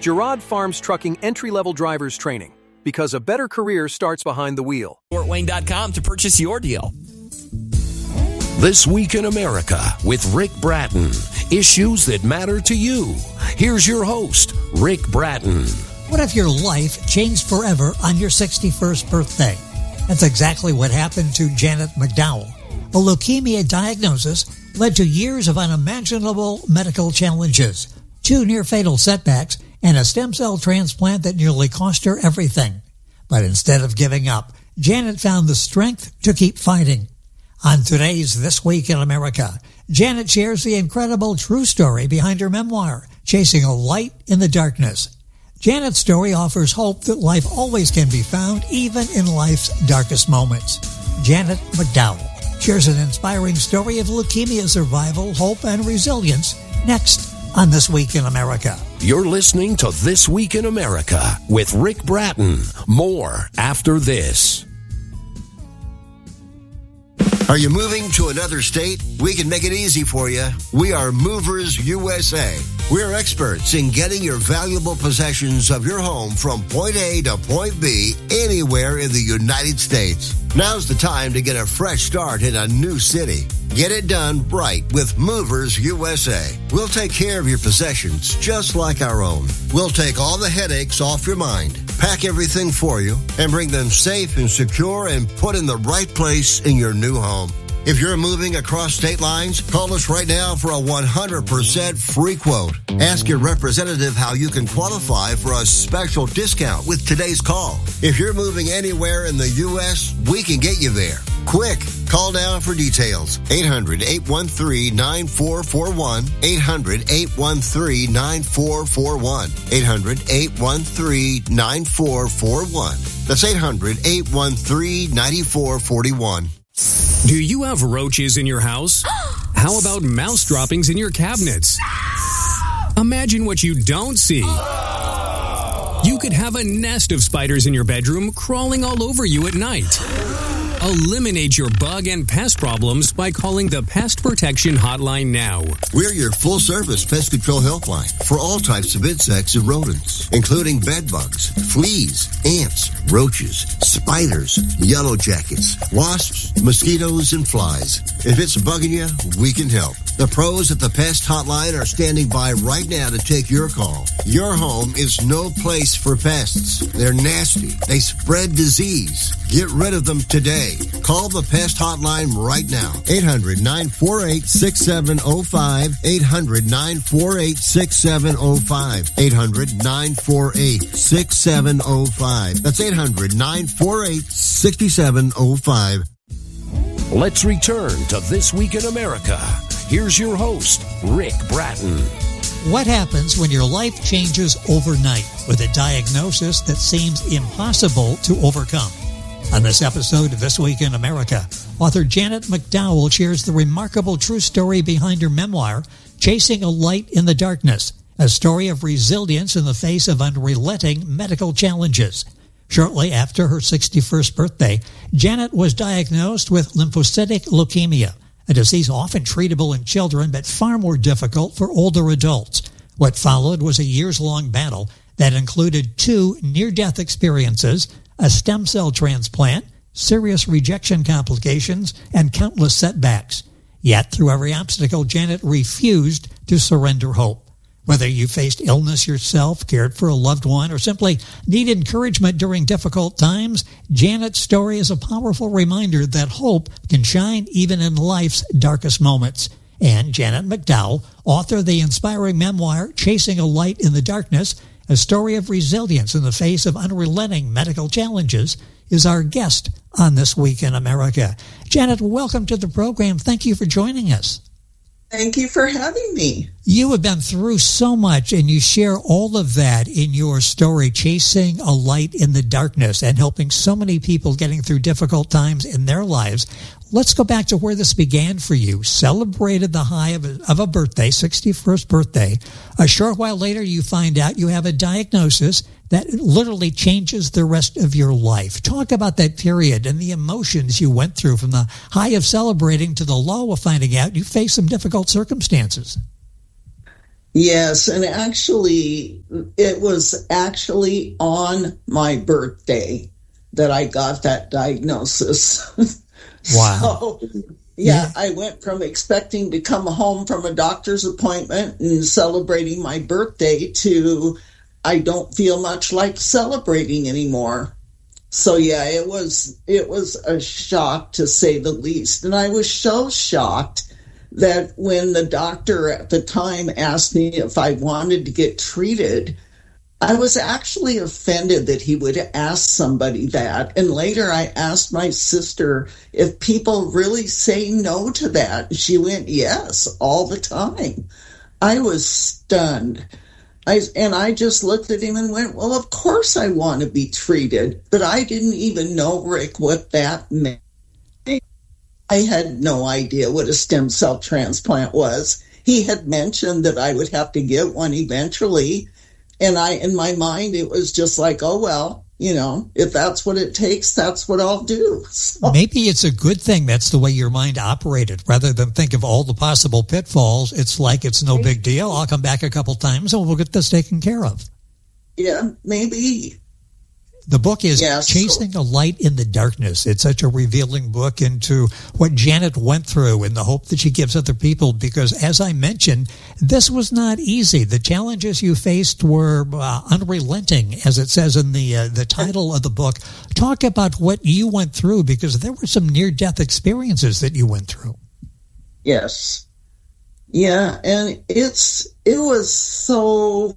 Girard Farms Trucking entry-level drivers training, because a better career starts behind the wheel. FortWayne.com to purchase your deal. This Week in America with Rick Bratton. Issues that matter to you. Here's your host, Rick Bratton. What if your life changed forever on your 61st birthday? That's exactly what happened to Janet McDowell. A leukemia diagnosis led to years of unimaginable medical challenges, 2 near-fatal setbacks, and a stem cell transplant that nearly cost her everything. But instead of giving up, Janet found the strength to keep fighting. On today's This Week in America, Janet shares the incredible true story behind her memoir, Chasing a Light in the Darkness. Janet's story offers hope that life always can be found, even in life's darkest moments. Janet McDowell shares an inspiring story of leukemia survival, hope, and resilience next on This Week in America. You're listening to This Week in America with Rick Bratton. More after this. Are you moving to another state? We can make it easy for you. We are Movers USA. We're experts in getting your valuable possessions of your home from point A to point B anywhere in the United States. Now's the time to get a fresh start in a new city. Get it done right with Movers USA. We'll take care of your possessions just like our own. We'll take all the headaches off your mind, pack everything for you, and bring them safe and secure and put in the right place in your new home. If you're moving across state lines, call us right now for a 100% free quote. Ask your representative how you can qualify for a special discount with today's call. If you're moving anywhere in the U.S., we can get you there. Quick, call now for details. 800-813-9441. 800-813-9441. 800-813-9441. That's 800-813-9441. Do you have roaches in your house? How about mouse droppings in your cabinets? Imagine what you don't see. You could have a nest of spiders in your bedroom crawling all over you at night. Eliminate your bug and pest problems by calling the Pest Protection Hotline now. We're your full-service pest control helpline for all types of insects and rodents, including bed bugs, fleas, ants, roaches, spiders, yellow jackets, wasps, mosquitoes, and flies. If it's bugging you, we can help. The pros at the Pest Hotline are standing by right now to take your call. Your home is no place for pests. They're nasty. They spread disease. Get rid of them today. Call the Pest Hotline right now. 800-948-6705. 800-948-6705. 800-948-6705. That's 800-948-6705. Let's return to This Week in America. Here's your host, Rick Bratton. What happens when your life changes overnight with a diagnosis that seems impossible to overcome? On this episode of This Week in America, author Janet McDowell shares the remarkable true story behind her memoir, Chasing a Light in the Darkness, a story of resilience in the face of unrelenting medical challenges. Shortly after her 61st birthday, Janet was diagnosed with lymphocytic leukemia, a disease often treatable in children but far more difficult for older adults. What followed was a years-long battle that included 2 near-death experiences, a stem cell transplant, serious rejection complications, and countless setbacks. Yet, through every obstacle, Janet refused to surrender hope. Whether you faced illness yourself, cared for a loved one, or simply need encouragement during difficult times, Janet's story is a powerful reminder that hope can shine even in life's darkest moments. And Janet McDowell, author of the inspiring memoir, Chasing a Light in the Darkness, a story of resilience in the face of unrelenting medical challenges, is our guest on This Week in America. Janet, welcome to the program. Thank you for joining us. Thank you for having me. You have been through so much, and you share all of that in your story, Chasing a Light in the Darkness, and helping so many people getting through difficult times in their lives. Let's go back to where this began for you. Celebrated the high of a birthday, 61st birthday. A short while later, you find out you have a diagnosis that literally changes the rest of your life. Talk about that period and the emotions you went through, from the high of celebrating to the low of finding out you faced some difficult circumstances. Yes, and actually, it was actually on my birthday that I got that diagnosis. Wow. So, yeah, I went from expecting to come home from a doctor's appointment and celebrating my birthday to I don't feel much like celebrating anymore. So yeah, it was a shock to say the least. And I was so shocked that when the doctor at the time asked me if I wanted to get treated, I was actually offended that he would ask somebody that. And later I asked my sister if people really say no to that. She went, yes, all the time. I was stunned. I just looked at him and went, well, of course I want to be treated. But I didn't even know, Rick, what that meant. I had no idea what a stem cell transplant was. He had mentioned that I would have to get one eventually. And in my mind, it was just like, oh, well, if that's what it takes, that's what I'll do. So, maybe it's a good thing that's the way your mind operated. Rather than think of all the possible pitfalls, it's like it's no big deal. I'll come back a couple times and we'll get this taken care of. Yeah, maybe. The book is Chasing a Light in the Darkness. It's such a revealing book into what Janet went through and the hope that she gives other people, because, as I mentioned, this was not easy. The challenges you faced were unrelenting, as it says in the title of the book. Talk about what you went through, because there were some near-death experiences that you went through. Yes. Yeah, and it was so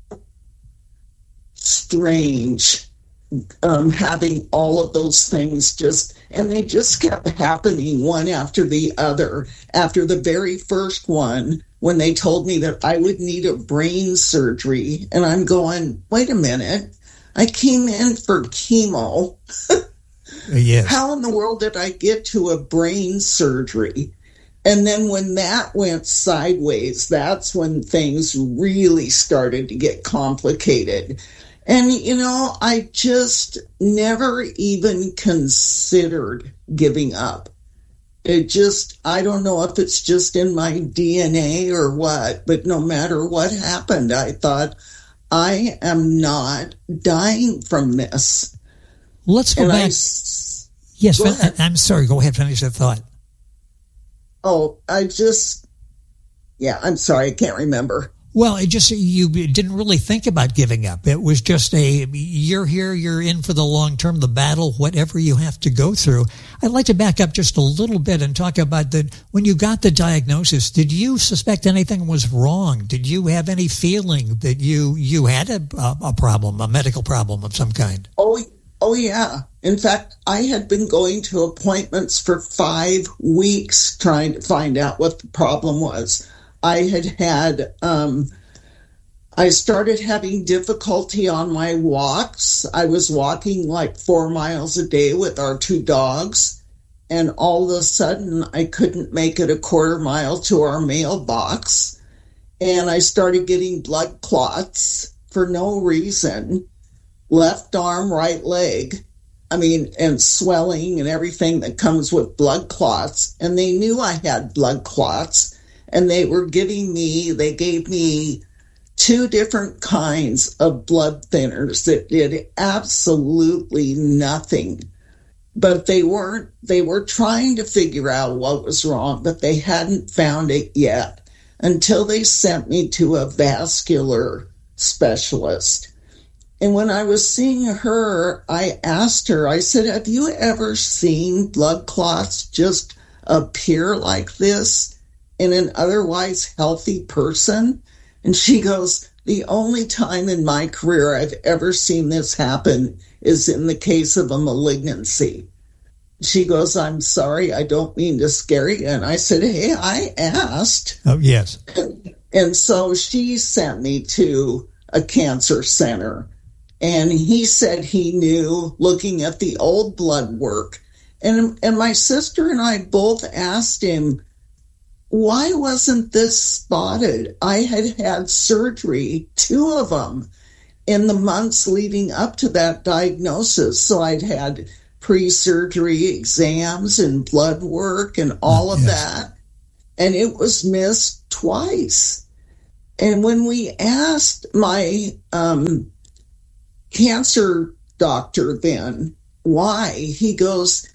strange. Having all of those things and they just kept happening one after the other. After the very first one, when they told me that I would need a brain surgery, and I'm going, wait a minute, I came in for chemo. Yes. How in the world did I get to a brain surgery? And then when that went sideways, that's when things really started to get complicated. And, I just never even considered giving up. I don't know if it's just in my DNA or what, but no matter what happened, I thought, I am not dying from this. Let's go back. Yes, I'm sorry. Go ahead, finish that thought. Oh, I'm sorry, I can't remember. Well, you didn't really think about giving up. It was just you're here, you're in for the long term, the battle, whatever you have to go through. I'd like to back up just a little bit and talk about when you got the diagnosis, did you suspect anything was wrong? Did you have any feeling that you had a problem, a medical problem of some kind? Oh, yeah. In fact, I had been going to appointments for 5 weeks trying to find out what the problem was. I started having difficulty on my walks. I was walking like 4 miles a day with our 2 dogs, and all of a sudden I couldn't make it a quarter mile to our mailbox, and I started getting blood clots for no reason. Left arm, right leg, and swelling and everything that comes with blood clots, and they knew I had blood clots. And they gave me 2 different kinds of blood thinners that did absolutely nothing. But they were trying to figure out what was wrong, but they hadn't found it yet until they sent me to a vascular specialist. And when I was seeing her, I asked her, I said, have you ever seen blood clots just appear like this in an otherwise healthy person? And she goes, the only time in my career I've ever seen this happen is in the case of a malignancy. She goes, I'm sorry, I don't mean to scare you. And I said, hey, I asked. Oh, yes. And so she sent me to a cancer center. And he said he knew, looking at the old blood work. And my sister and I both asked him, why wasn't this spotted? I had surgery, 2 of them, in the months leading up to that diagnosis. So I'd had pre-surgery exams and blood work and all of that. And it was missed twice. And when we asked my cancer doctor then why, he goes,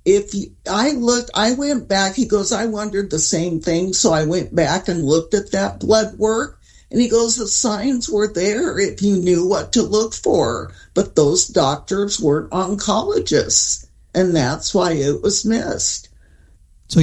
I went back, he goes, I wondered the same thing, so I went back and looked at that blood work, and he goes, the signs were there if you knew what to look for, but those doctors weren't oncologists, and that's why it was missed. So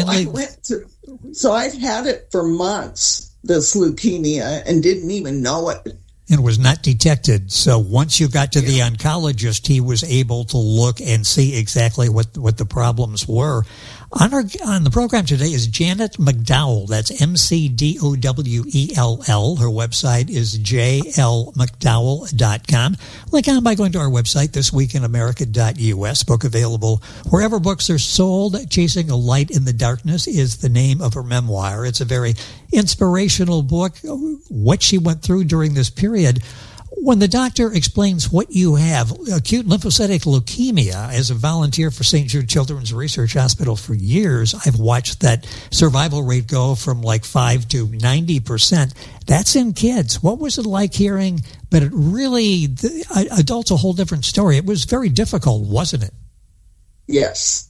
I'd had it for months, this leukemia, and didn't even know it. And was not detected. So once you got to the oncologist, he was able to look and see exactly what the problems were. On the program today is Janet McDowell. That's McDowell. Her website is jlmcdowell.com. Click on by going to our website, thisweekinamerica.us. Book available wherever books are sold. Chasing a Light in the Darkness is the name of her memoir. It's a very inspirational book, what she went through during this period. When the doctor explains what you have, acute lymphocytic leukemia, as a volunteer for St. Jude Children's Research Hospital for years, I've watched that survival rate go from like 5 to 90%. That's in kids. What was it like hearing? But it really, adults, a whole different story. It was very difficult, wasn't it? Yes.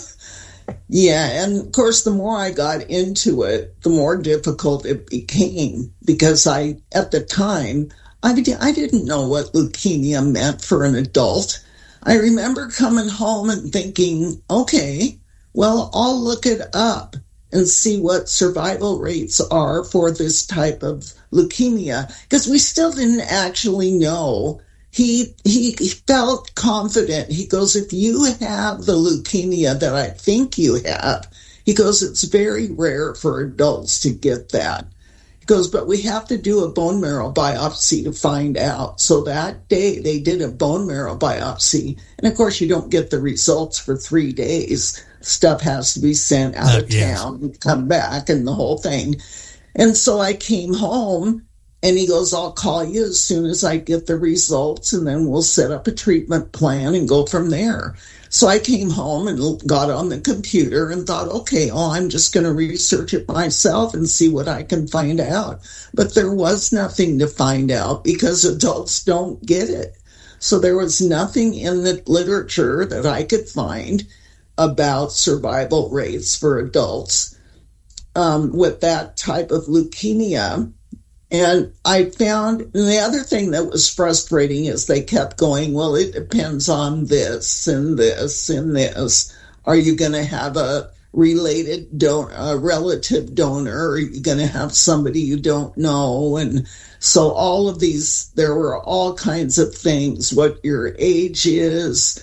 Yeah, and of course, the more I got into it, the more difficult it became, because at the time, I didn't know what leukemia meant for an adult. I remember coming home and thinking, okay, well, I'll look it up and see what survival rates are for this type of leukemia, because we still didn't actually know. He felt confident. He goes, if you have the leukemia that I think you have, he goes, it's very rare for adults to get that. Goes, but we have to do a bone marrow biopsy to find out. So that day they did a bone marrow biopsy. And of course, you don't get the results for 3 days. Stuff has to be sent out of town and come back and the whole thing. And so I came home and he goes, I'll call you as soon as I get the results, and then we'll set up a treatment plan and go from there. So I came home and got on the computer and thought, okay, I'm just going to research it myself and see what I can find out. But there was nothing to find out because adults don't get it. So there was nothing in the literature that I could find about survival rates for adults with that type of leukemia. And I found, and the other thing that was frustrating is they kept going, well, it depends on this and this and this. Are you going to have a related a relative donor? Are you going to have somebody you don't know? And so all of these, there were all kinds of things, what your age is.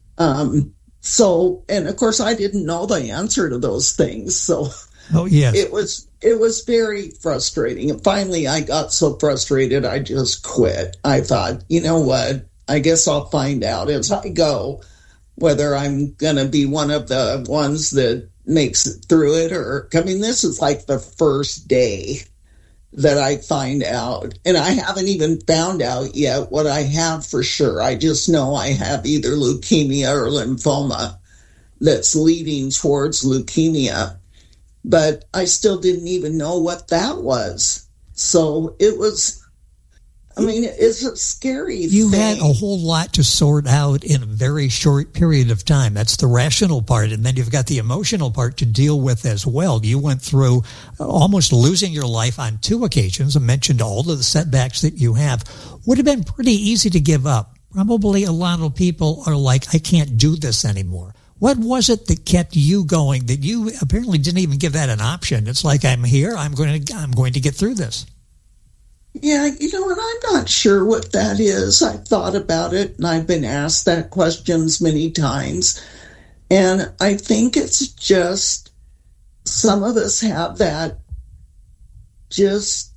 So, and of course, I didn't know the answer to those things. So it was very frustrating. And finally, I got so frustrated, I just quit. I thought, you know what? I guess I'll find out as I go whether I'm going to be one of the ones that makes it through it, or, I mean, this is like the first day that I find out. And I haven't even found out yet what I have for sure. I just know I have either leukemia or lymphoma that's leading towards leukemia. But I still didn't even know what that was. So it was, I mean, it's a scary thing. You had a whole lot to sort out in a very short period of time. That's the rational part. And then you've got the emotional part to deal with as well. You went through almost losing your life on 2 occasions. I mentioned all of the setbacks that you have. Would have been pretty easy to give up. Probably a lot of people are like, I can't do this anymore. What was it that kept you going, that you apparently didn't even give that an option? It's like, I'm here, I'm going to get through this. Yeah, you know what, I'm not sure what that is. I thought about it, and I've been asked that questions many times. And I think it's just, some of us have that just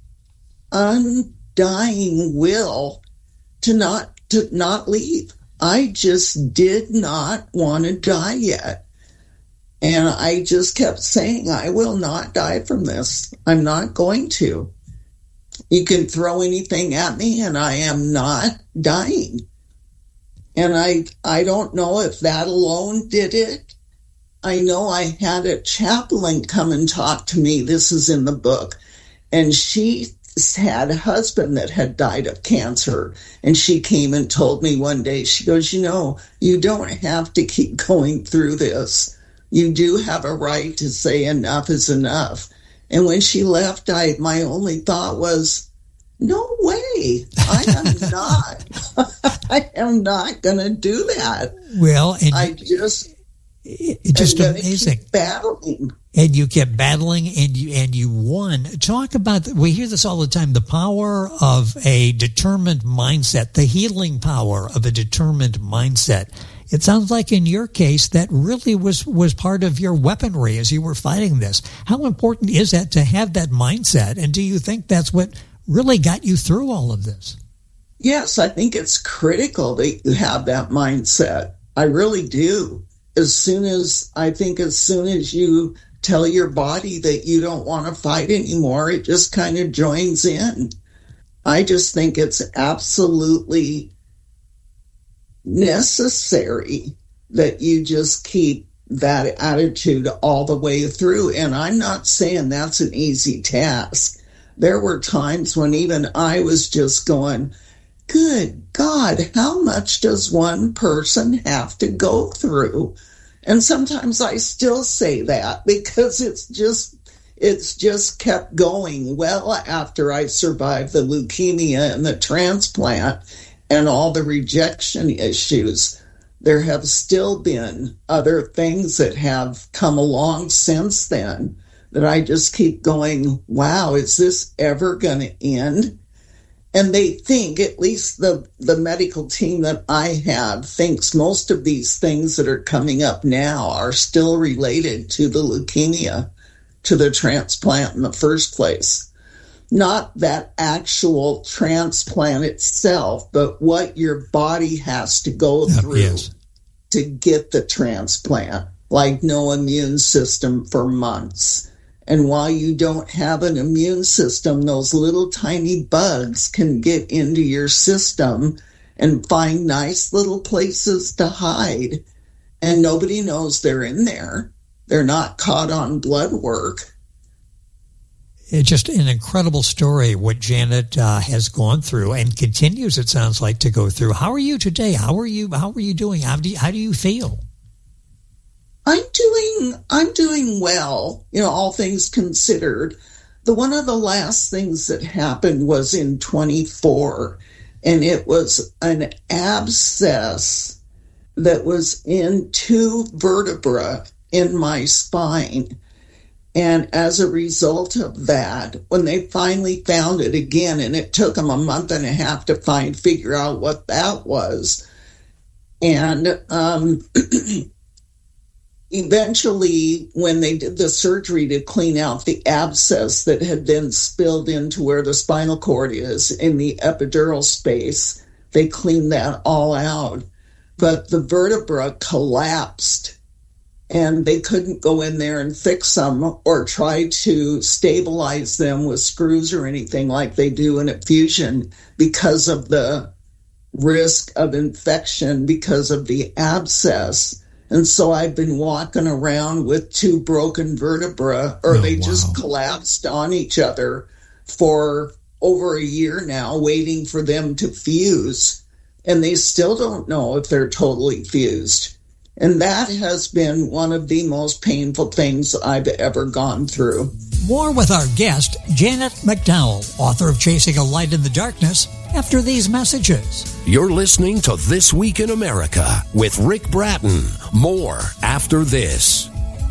undying will to not leave. I just did not want to die yet. And I just kept saying, I will not die from this. I'm not going to. You can throw anything at me and I am not dying. And I don't know if that alone did it. I know I had a chaplain come and talk to me. This is in the book. And she had a husband that had died of cancer. And she came and told me one day, she goes, you don't have to keep going through this. You do have a right to say enough is enough. And when she left, my only thought was, no way. I am not going to do that. Well, and it's just amazing. Keep battling. And you kept battling, and you won. Talk about, we hear this all the time, the power of a determined mindset, the healing power of a determined mindset. It sounds like in your case that really was part of your weaponry as you were fighting this. How important is that to have that mindset? And do you think that's what really got you through all of this? Yes, I think it's critical that you have that mindset. I really do. As soon as you tell your body that you don't want to fight anymore, it just kind of joins in. I just think it's absolutely necessary that you just keep that attitude all the way through. And I'm not saying that's an easy task. There were times when even I was just going, good God, how much does one person have to go through? And sometimes I still say that because it's just kept going well after I survived the leukemia and the transplant and all the rejection issues. There have still been other things that have come along since then that I just keep going, wow, is this ever going to end? And they think, at least the medical team that I have thinks most of these things that are coming up now are still related to the leukemia, to the transplant in the first place. Not that actual transplant itself, but what your body has to go through to get the transplant, like no immune system for months. And while you don't have an immune system, those little tiny bugs can get into your system and find nice little places to hide. And nobody knows they're in there. They're not caught on blood work. It's just an incredible story what Janet has gone through and continues, it sounds like, to go through. How are you today? How are you doing? How do you feel? I'm doing well, all things considered. One of the last things that happened was in 24, and it was an abscess that was in 2 vertebrae in my spine. And as a result of that, when they finally found it again, and it took them a month and a half to figure out what that was, and eventually, when they did the surgery to clean out the abscess that had then spilled into where the spinal cord is in the epidural space, they cleaned that all out. But the vertebra collapsed, and they couldn't go in there and fix them or try to stabilize them with screws or anything like they do in a fusion because of the risk of infection because of the abscess. And so I've been walking around with 2 broken vertebrae, or they just collapsed on each other for over a year now, waiting for them to fuse. And they still don't know if they're totally fused. And that has been one of the most painful things I've ever gone through. More with our guest, Janet McDowell, author of Chasing a Light in the Darkness, after these messages. You're listening to This Week in America with Rick Bratton. More after this.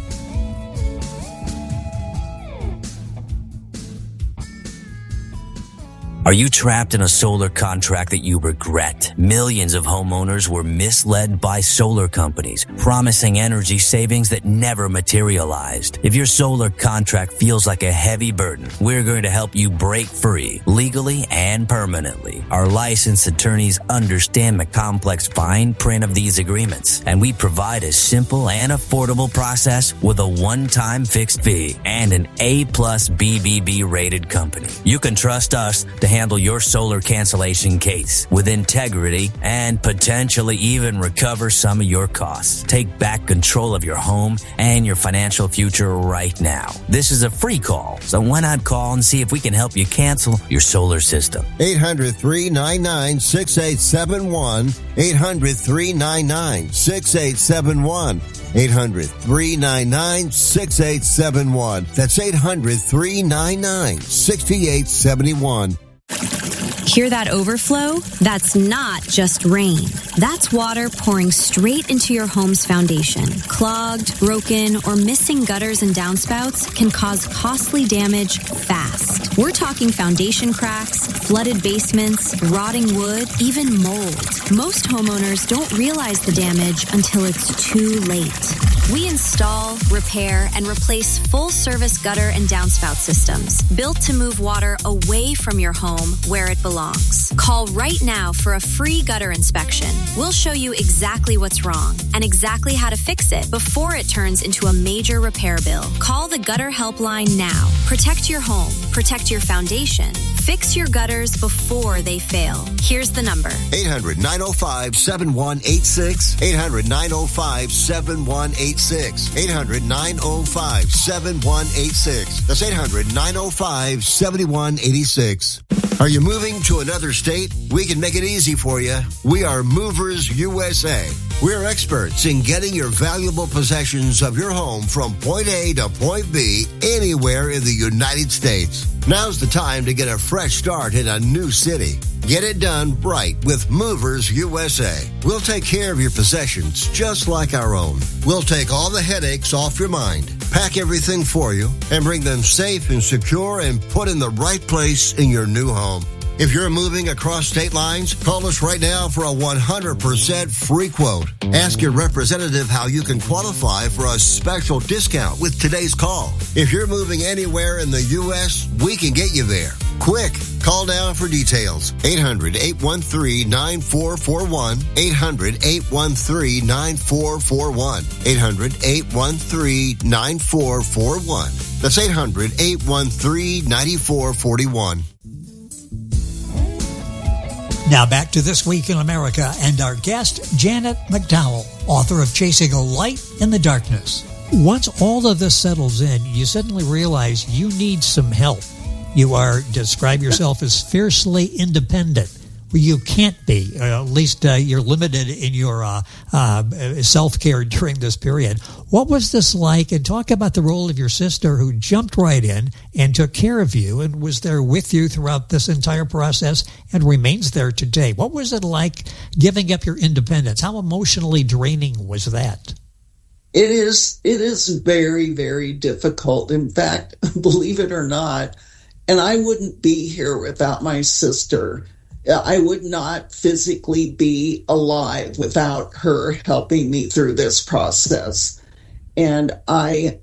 Are you trapped in a solar contract that you regret? Millions of homeowners were misled by solar companies, promising energy savings that never materialized. If your solar contract feels like a heavy burden, we're going to help you break free, legally and permanently. Our licensed attorneys understand the complex fine print of these agreements, and we provide a simple and affordable process with a one-time fixed fee and an A+ BBB rated company. You can trust us to handle your solar cancellation case with integrity and potentially even recover some of your costs. Take back control of your home and your financial future right now. This is a free call, so why not call and see if we can help you cancel your solar system? 800-399-6871. 800-399-6871. 800-399-6871. That's 800-399-6871. Hear that overflow? That's not just rain. That's water pouring straight into your home's foundation. Clogged, broken, or missing gutters and downspouts can cause costly damage fast. We're talking foundation cracks, flooded basements, rotting wood, even mold. Most homeowners don't realize the damage until it's too late. We install, repair, and replace full-service gutter and downspout systems built to move water away from your home where it belongs. Call right now for a free gutter inspection. We'll show you exactly what's wrong and exactly how to fix it before it turns into a major repair bill. Call the Gutter Helpline now. Protect your home. Protect your foundation. Fix your gutters before they fail. Here's the number. 800-905-7186. 800-905-7186. 800-905-7186. That's 800-905-7186. Are you moving to another state? We can make it easy for you. We are Movers USA. We're experts in getting your valuable possessions of your home from point A to point B anywhere in the United States. Now's the time to get a fresh start in a new city. Get it done right with Movers USA. We'll take care of your possessions just like our own. We'll take all the headaches off your mind, pack everything for you, and bring them safe and secure and put in the right place in your new home. If you're moving across state lines, call us right now for a 100% free quote. Ask your representative how you can qualify for a special discount with today's call. If you're moving anywhere in the U.S., we can get you there. Quick, call now for details. 800-813-9441. 800-813-9441. 800-813-9441. That's 800-813-9441. Now back to This Week in America and our guest, Janet McDowell, author of Chasing a Light in the Darkness. Once all of this settles in, you suddenly realize you need some help. You describe yourself as fiercely independent. Well, you can't be. At least you're limited in your self-care during this period. What was this like? And talk about the role of your sister who jumped right in and took care of you and was there with you throughout this entire process and remains there today. What was it like giving up your independence? How emotionally draining was that? It is very, very difficult. In fact, believe it or not, and I wouldn't be here without my sister. I would not physically be alive without her helping me through this process. And I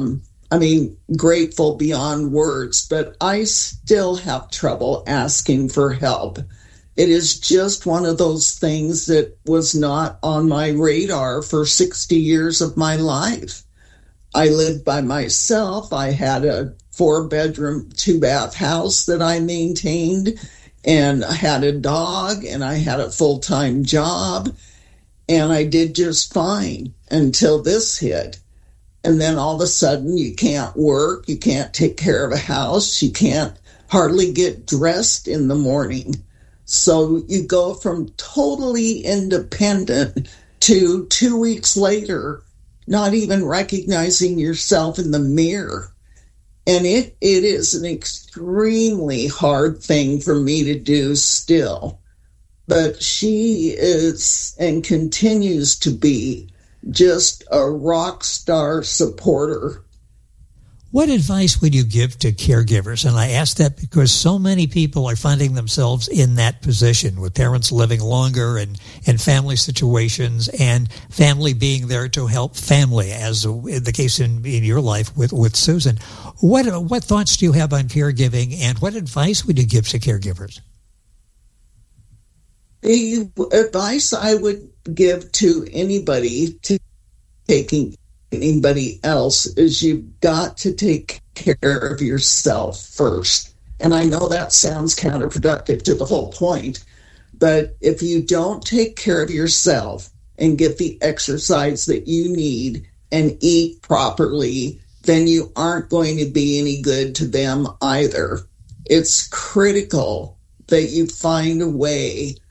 mean, grateful beyond words, but I still have trouble asking for help. It is just one of those things that was not on my radar for 60 years of my life. I lived by myself. I had a 4-bedroom, 2-bath house that I maintained, and I had a dog, and I had a full-time job, and I did just fine until this hit. And then all of a sudden, you can't work, you can't take care of a house, you can't hardly get dressed in the morning. So you go from totally independent to 2 weeks later, not even recognizing yourself in the mirror. And it is an extremely hard thing for me to do still. But she is and continues to be just a rock star supporter. What advice would you give to caregivers? And I ask that because so many people are finding themselves in that position with parents living longer and family situations and family being there to help family, as the case in your life with Susan. What thoughts do you have on caregiving, and what advice would you give to caregivers? The advice I would give to anybody to taking anybody else is you've got to take care of yourself first. And I know that sounds counterproductive to the whole point, but if you don't take care of yourself and get the exercise that you need and eat properly, then you aren't going to be any good to them either. It's critical that you find a way